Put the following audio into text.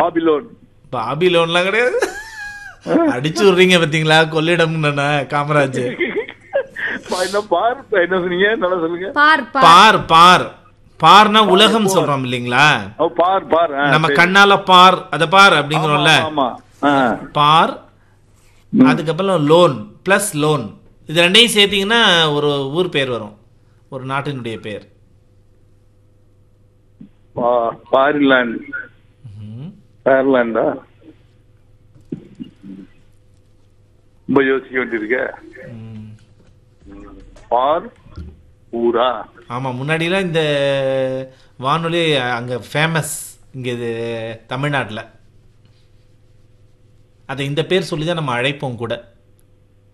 Babylon. பாபிலோன்லாம் கிடையாது. அடிச்சு விடுறீங்க பாத்தீங்களா, கொள்ளிடம் காமராஜ். என்ன சொன்னீங்க, நல்லா சொல்லுங்க. பார் பார் பார்னா உலகம் சொல்றோம் இல்லீங்களா. பார் பார் நம்ம கண்ணால பார், அத பார் அப்படிங்கிறோம்ல. பார், அதுக்கப்புறம் லோன் பிளஸ் லோன், இது ரெண்டையும் சேர்த்தீங்கன்னா ஒரு ஊர் பேர் வரும், ஒரு நாட்டினுடைய பேர். பாரிலாண்ட். பேர்லாண்டா? ரொம்ப யோசிக்க வேண்டியிருக்க. பார் ஊரா? ஆமா, முன்னாடிலாம் இந்த வானொலி அங்க ஃபேமஸ், இங்க இது தமிழ்நாட்டில். அதை இந்த பேர் சொல்லி தான் நம்ம அழைப்போம் கூட.